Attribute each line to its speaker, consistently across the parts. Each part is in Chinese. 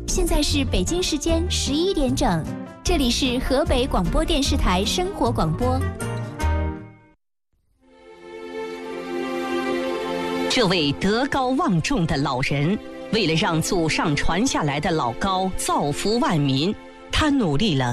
Speaker 1: 现在是北京时间11点整，这里是河北广播电视台生活广播。
Speaker 2: 这位德高望重的老人，为了让祖上传下来的老高造福万民，他努力了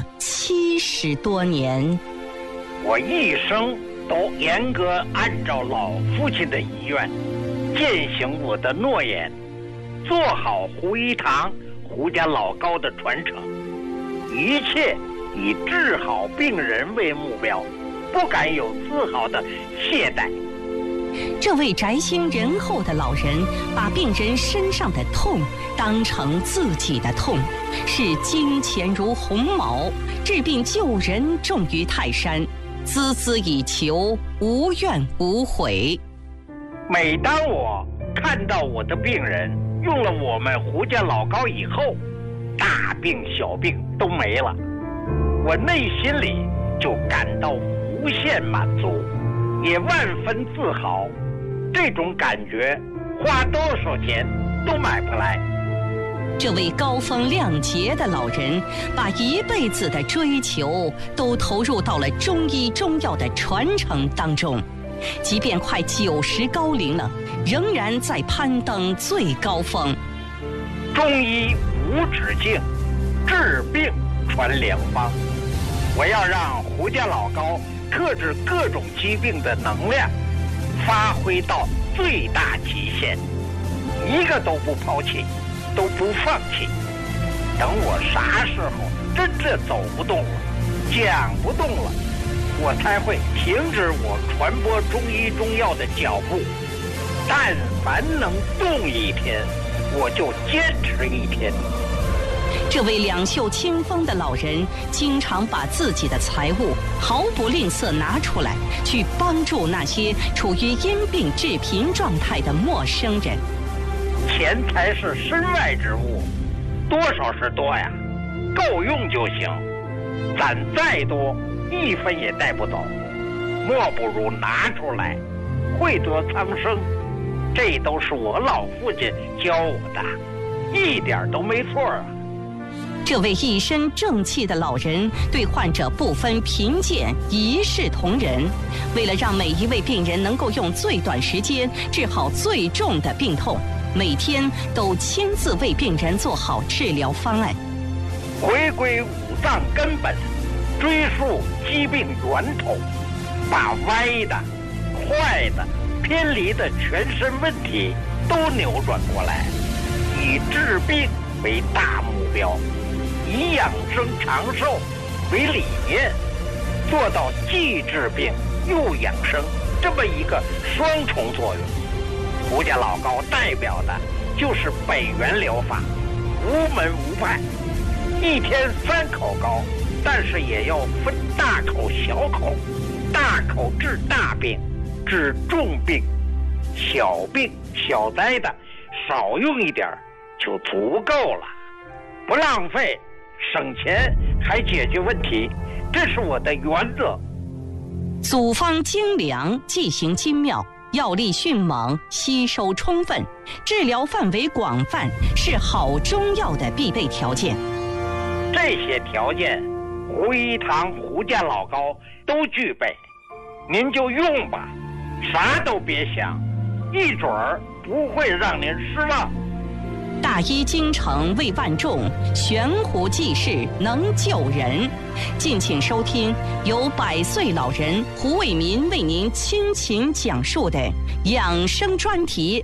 Speaker 2: 70多年。
Speaker 3: 我一生都严格按照老父亲的遗愿，践行我的诺言，做好胡一堂胡家老高的传承，一切以治好病人为目标，不敢有丝毫的懈怠。
Speaker 2: 这位宅心仁厚的老人，把病人身上的痛当成自己的痛，视金钱如鸿毛，治病救人重于泰山，孜孜以求，无怨无悔。
Speaker 3: 每当我看到我的病人用了我们胡家老高以后，大病小病都没了，我内心里就感到无限满足，也万分自豪。这种感觉花多少钱都买不来。
Speaker 2: 这位高风亮节的老人，把一辈子的追求都投入到了中医中药的传承当中，即便快90高龄了，仍然在攀登最高峰。
Speaker 3: 中医无止境，治病传良方。我要让胡家老高克制各种疾病的能量发挥到最大极限，一个都不抛弃，都不放弃。等我啥时候真正走不动了，讲不动了，我才会停止我传播中医中药的脚步。但凡能动一天，我就坚持一天。
Speaker 2: 这位两袖清风的老人，经常把自己的财物毫不吝啬拿出来，去帮助那些处于因病致贫状态的陌生人。
Speaker 3: 钱财是身外之物，多少是多呀，够用就行。攒再多，一分也带不走，莫不如拿出来，惠得苍生。这都是我老父亲教我的，一点都没错啊。
Speaker 2: 这位一身正气的老人，对患者不分贫贱，一视同仁。为了让每一位病人能够用最短时间治好最重的病痛，每天都亲自为病人做好治疗方案。
Speaker 3: 回归五脏根本，追溯疾病源头，把歪的、坏的、偏离的全身问题都扭转过来，以治病为大目标，以养生长寿为理念，做到既治病又养生这么一个双重作用。胡家老高代表的就是北元疗法，无门无派，一天3口高，但是也要分大口小口，大口治大病，治重病，小病小灾的少用一点就足够了，不浪费，省钱还解决问题，这是我的原则。
Speaker 2: 组方精良，剂型精妙，药力迅猛，吸收充分，治疗范围广泛，是好中药的必备条件。
Speaker 3: 这些条件，胡一堂胡家老高都具备，您就用吧，啥都别想，一准儿不会让您失望。
Speaker 2: 大医精诚为万众，悬壶济世能救人。敬请收听由100岁老人胡伟民为您倾情讲述的养生专题。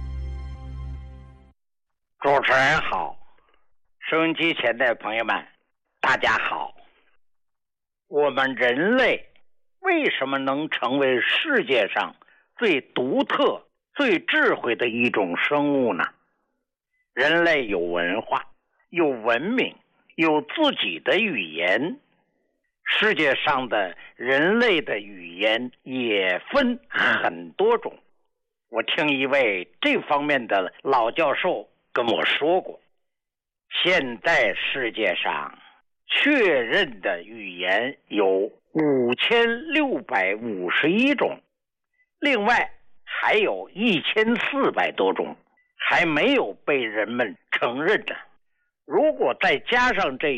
Speaker 3: 主持人好，收音机前的朋友们大家好。我们人类为什么能成为世界上最独特、最智慧的一种生物呢？人类有文化，有文明，有自己的语言。世界上的人类的语言也分很多种。我听一位这方面的老教授跟我说过，现在世界上确认的语言有5651种，另外还有1400多种还没有被人们承认的。 如果再加上这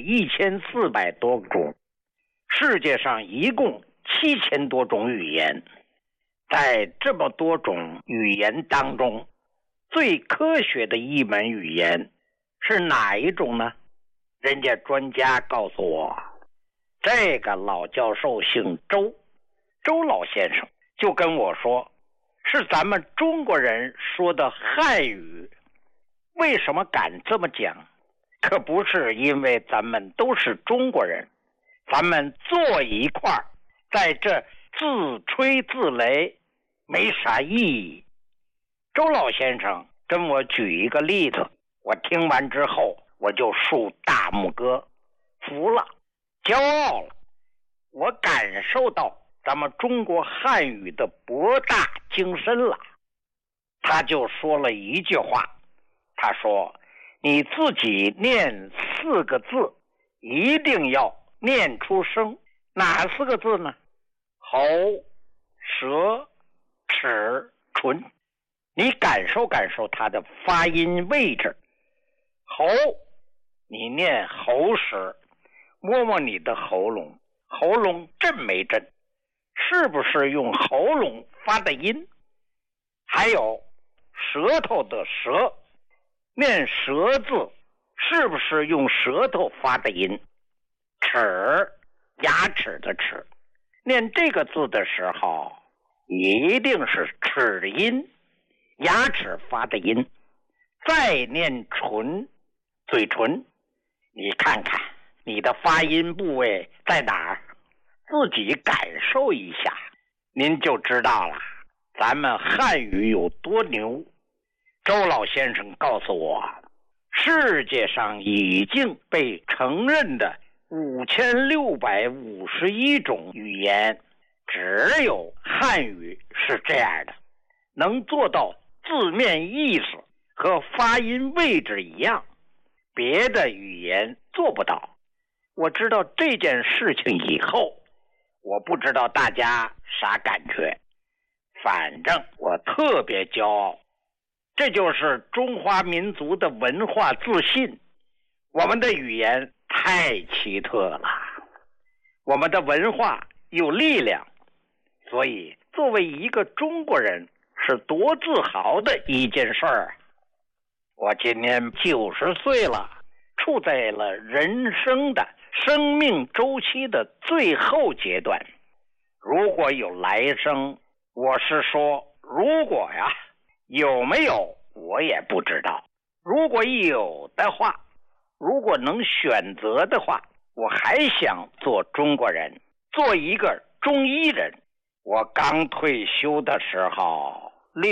Speaker 3: 1400多种，世界上一共7000多种语言，在这么多种语言当中，最科学的一门语言是哪一种呢？人家专家告诉我，这个老教授姓周，周老先生就跟我说，是咱们中国人说的汉语。为什么敢这么讲？可不是因为咱们都是中国人，咱们坐一块儿，在这自吹自擂没啥意义。周老先生跟我举一个例子，我听完之后我就竖大拇哥，服了，骄傲了。我感受到咱们中国汉语的博大精深了。他就说了一句话，他说，你自己念4个字一定要念出声。哪4个字呢？喉、舌、齿、唇。你感受感受它的发音位置。喉，你念喉舌，摸摸你的喉咙，喉咙震没震？是不是用喉咙发的音？还有舌头的舌，念舌字是不是用舌头发的音？齿，牙齿的齿，念这个字的时候一定是齿音，牙齿发的音。再念唇，嘴唇，你看看你的发音部位在哪儿，自己感受一下，您就知道了咱们汉语有多牛。周老先生告诉我，世界上已经被承认的5651种语言，只有汉语是这样的，能做到字面意思和发音位置一样，别的语言做不到。我知道这件事情以后，我不知道大家啥感觉，反正我特别骄傲。这就是中华民族的文化自信。我们的语言太奇特了，我们的文化有力量，所以作为一个中国人是多自豪的一件事儿。我今年90岁了，处在了人生的生命周期的最后阶段。如果有来生，我是说如果呀，有没有我也不知道。如果有的话，如果能选择的话，我还想做中国人，做一个中医人。我刚退休的时候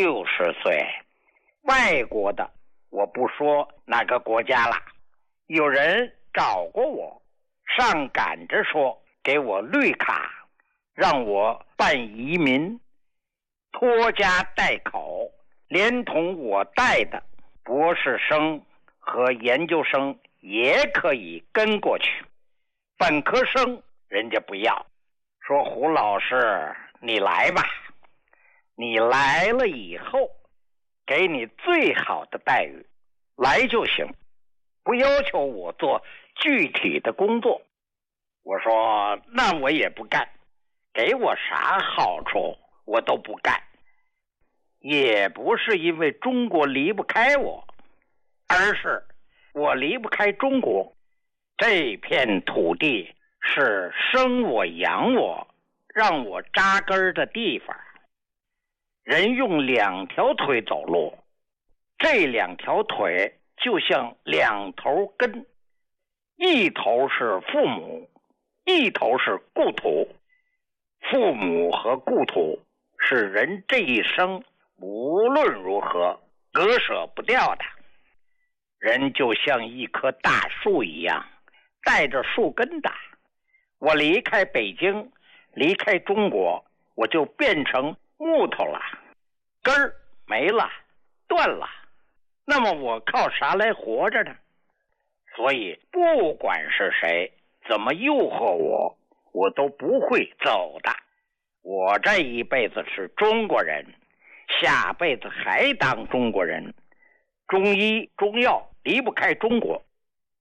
Speaker 3: 60岁，外国的我不说哪个国家了，有人找过我，上赶着说给我绿卡，让我办移民，拖家带口，连同我带的博士生和研究生也可以跟过去。本科生人家不要，说胡老师你来吧，你来了以后给你最好的待遇，来就行，不要求我做具体的工作。我说那我也不干，给我啥好处我都不干。也不是因为中国离不开我，而是我离不开中国。这片土地是生我养我让我扎根的地方。人用2条腿走路，这2条腿就像2头根，一头是父母，一头是故土。父母和故土是人这一生无论如何割舍不掉的。人就像一棵大树一样，带着树根的。我离开北京，离开中国，我就变成木头了，根儿没了，断了。那么我靠啥来活着呢？所以不管是谁怎么诱惑我，我都不会走的。我这一辈子是中国人，下辈子还当中国人。中医中药离不开中国，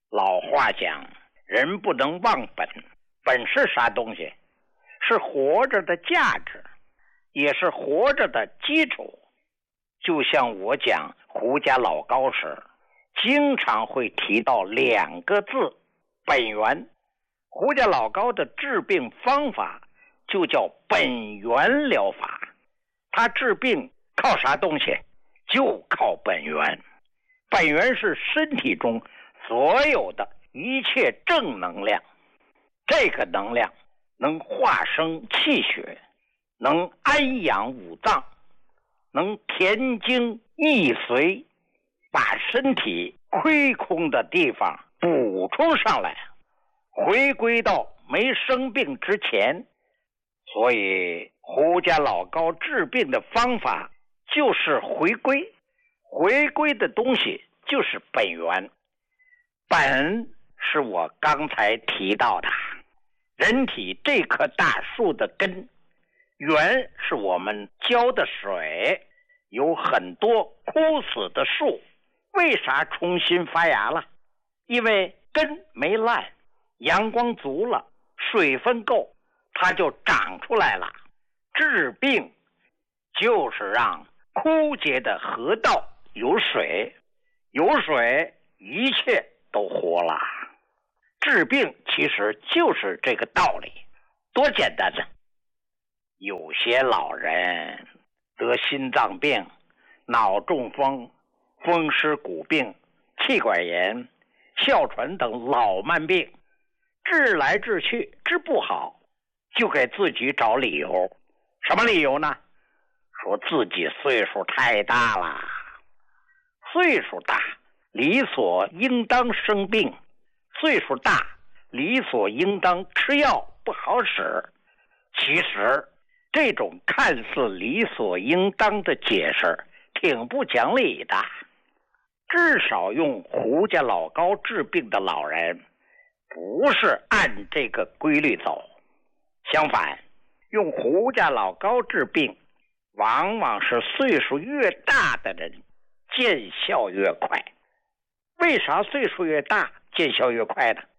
Speaker 3: 老话讲，人不能忘本。本是啥东西？是活着的价值，也是活着的基础。就像我讲胡家老高时，经常会提到2个字：本源。胡家老高的治病方法就叫本源疗法。他治病靠啥东西？就靠本源。本源是身体中所有的一切正能量，这个能量能化生气血，能安养五脏，能填精益髓，把身体亏空的地方补充上来，回归到没生病之前。所以胡家老高治病的方法就是回归，回归的东西就是本源。本是我刚才提到的人体这棵大树的根，源是我们浇的水。有很多枯死的树，为啥重新发芽了？因为根没烂，阳光足了，水分够，它就长出来了。治病就是让枯竭的河道有水，有水一切都活了。治病其实就是这个道理，多简单呢！有些老人得心脏病、脑中风、风湿骨病、气管炎、哮喘等老慢病，治来治去治不好，就给自己找理由。什么理由呢？说自己岁数太大了。岁数大理所应当生病，岁数大理所应当吃药不好使。其实这种看似理所应当的解释挺不讲理的。至少用胡家老高治病的老人不是按这个规律走，相反，用胡家老高治病往往是岁数越大的人见效越快。为啥岁数越大见效越快呢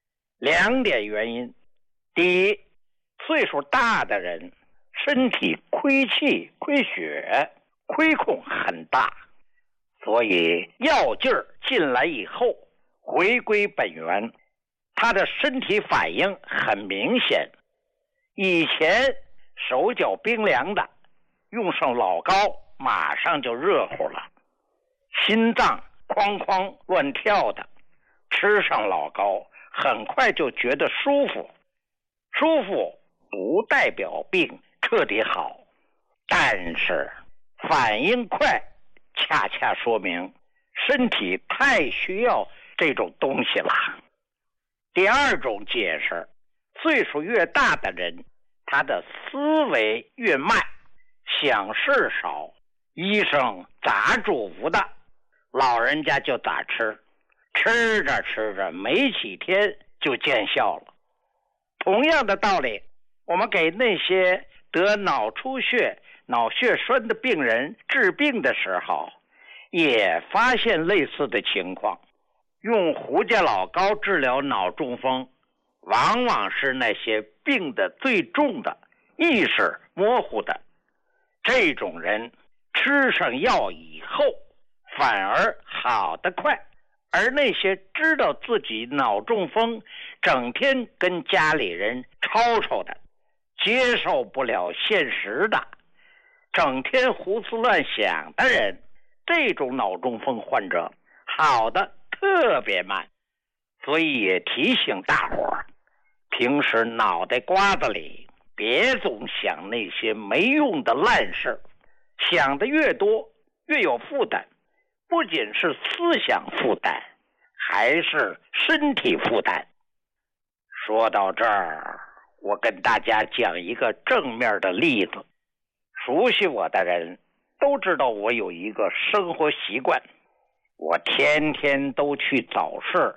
Speaker 3: ？2点原因。第一，岁数大的人身体亏气亏血亏空很大，所以药劲儿进来以后回归本源，他的身体反应很明显。以前手脚冰凉的，用上老高马上就热乎了。心脏哐哐乱跳的，吃上老高很快就觉得舒服。舒服不代表病彻底好，但是反应快恰恰说明身体太需要这种东西了。第二种解释，岁数越大的人，他的思维越慢，想事少，医生咋嘱咐的，老人家就咋吃，吃着吃着没几天就见效了。同样的道理，我们给那些得脑出血、脑血栓的病人治病的时候，也发现类似的情况。用胡家老高治疗脑中风，往往是那些病得最重的、意识模糊的，这种人吃上药以后反而好得快。而那些知道自己脑中风，整天跟家里人吵吵的，接受不了现实的，整天胡思乱想的人，这种脑中风患者好的特别慢。所以也提醒大伙儿，平时脑袋瓜子里别总想那些没用的烂事，想的越多越有负担，不仅是思想负担，还是身体负担。说到这儿，我跟大家讲一个正面的例子。熟悉我的人都知道我有一个生活习惯，我天天都去早市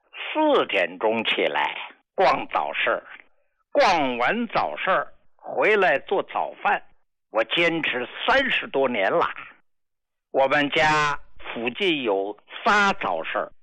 Speaker 3: ，4点钟起来逛早市，逛完早市回来做早饭，我坚持30多年了。我们家附近有3早市，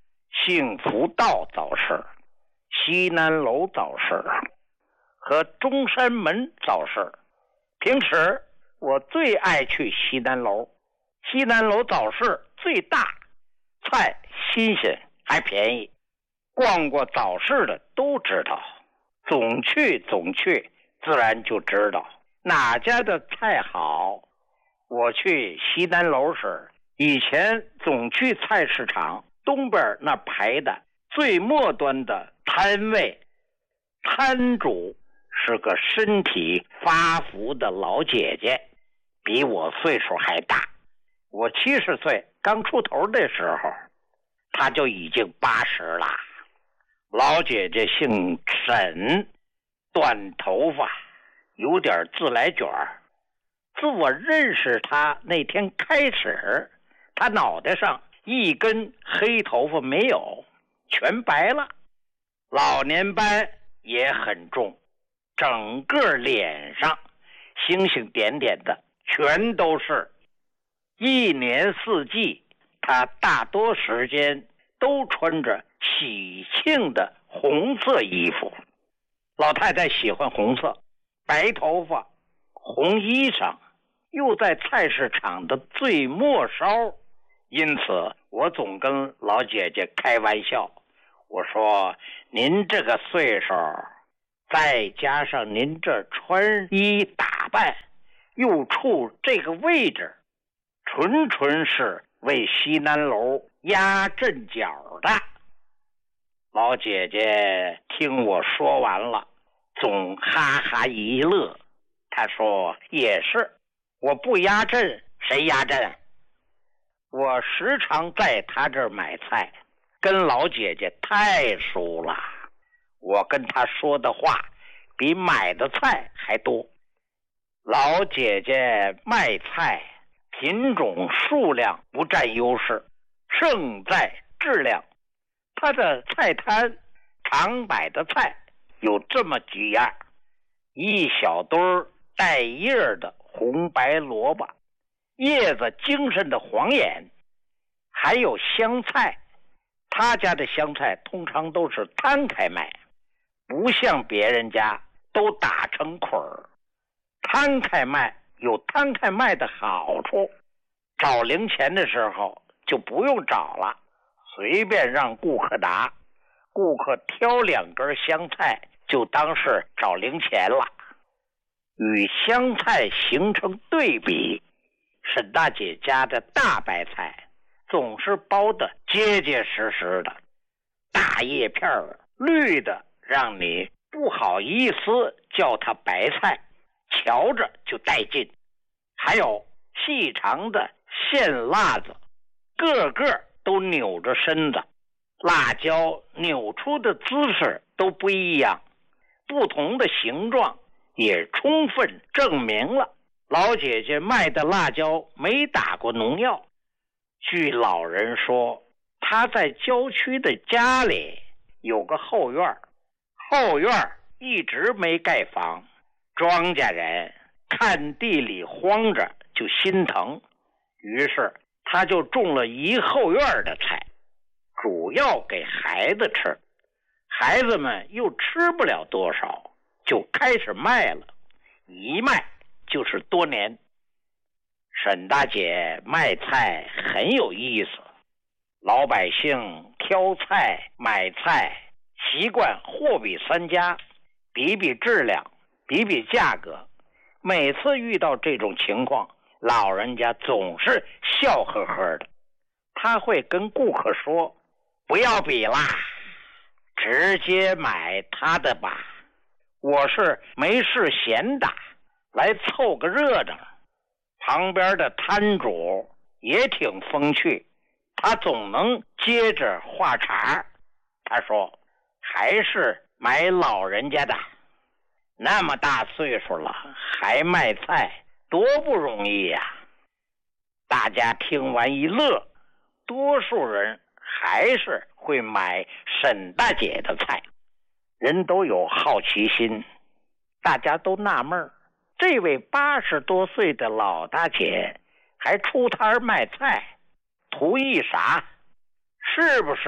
Speaker 3: 幸福道早市、西南楼早市和中山门早市。平时我最爱去西南楼，西南楼早市最大，菜新鲜还便宜。逛过早市的都知道，总去自然就知道哪家的菜好。我去西南楼时，以前总去菜市场东边那排的最末端的摊位，摊主是个身体发福的老姐姐，比我岁数还大。我70岁刚出头的时候，她就已经80了。老姐姐姓沈，短头发，有点自来卷。自我认识她那天开始，她脑袋上一根黑头发没有，全白了，老年斑也很重，整个脸上星星点点的全都是。一年四季，她大多时间都穿着喜庆的红色衣服。老太太喜欢红色，白头发，红衣裳，又在菜市场的最末梢，因此我总跟老姐姐开玩笑，我说您这个岁数，再加上您这穿衣打扮，又处这个位置，纯是为西南楼压阵脚的。老姐姐听我说完了，总哈哈一乐。她说也是，我不压阵谁压阵？我时常在她这儿买菜，跟老姐姐太熟了，我跟她说的话比买的菜还多。老姐姐卖菜品种数量不占优势，胜在质量。她的菜摊常摆的菜有这么几样：一小堆带叶的红白萝卜，叶子精神的黄眼，还有香菜。他家的香菜通常都是摊开卖，不像别人家都打成捆儿。摊开卖有摊开卖的好处，找零钱的时候就不用找了，随便让顾客拿，顾客挑2根香菜就当是找零钱了。与香菜形成对比，沈大姐家的大白菜总是包得结结实实的，大叶片绿的让你不好意思叫它白菜，瞧着就带劲。还有细长的线辣子，个个都扭着身子，辣椒扭出的姿势都不一样，不同的形状也充分证明了老姐姐卖的辣椒没打过农药。据老人说，她在郊区的家里有个后院，后院一直没盖房，庄稼人看地里荒着就心疼，于是他就种了一后院的菜，主要给孩子吃，孩子们又吃不了多少，就开始卖了，一卖就是多年。沈大姐卖菜很有意思，老百姓挑菜买菜习惯货比三家，比比质量，比比价格。每次遇到这种情况，老人家总是笑呵呵的，他会跟顾客说，不要比啦，直接买他的吧，我是没事闲的，来凑个热闹。旁边的摊主也挺风趣，他总能接着话茬。他说，还是买老人家的，那么大岁数了还卖菜，多不容易呀。大家听完一乐，多数人还是会买沈大姐的菜。人都有好奇心，大家都纳闷，这位80多岁的老大姐还出摊卖菜，图意啥？是不是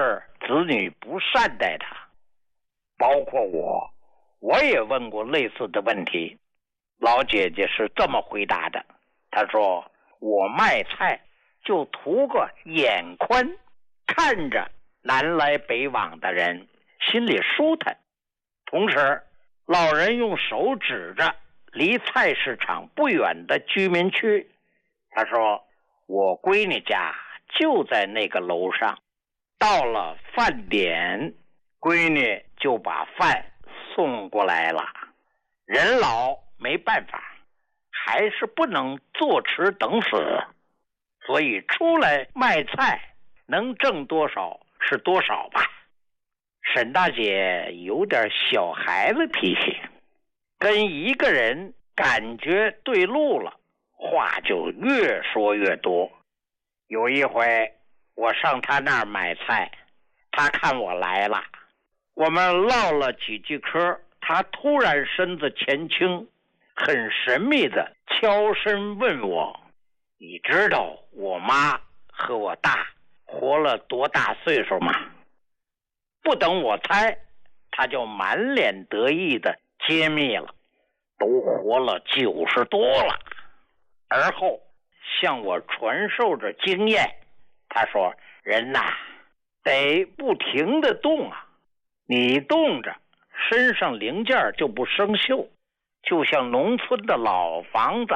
Speaker 3: 子女不善待他。包括我也问过类似的问题，老姐姐是这么回答的，她说我卖菜就图个眼宽，看着南来北往的人心里舒坦。同时老人用手指着离菜市场不远的居民区，他说我闺女家就在那个楼上，到了饭点闺女就把饭送过来了。人老没办法，还是不能坐吃等死，所以出来卖菜能挣多少是多少吧。沈大姐有点小孩子脾气，跟一个人感觉对路了，话就越说越多。有一回我上他那儿买菜，他看我来了，我们唠了几句嗑，他突然身子前倾，很神秘的悄声问我，你知道我妈和我大活了多大岁数吗？不等我猜，他就满脸得意的揭秘了，都活了90多了。而后向我传授着经验，他说人呐，得不停的动啊，你动着身上零件就不生锈，就像农村的老房子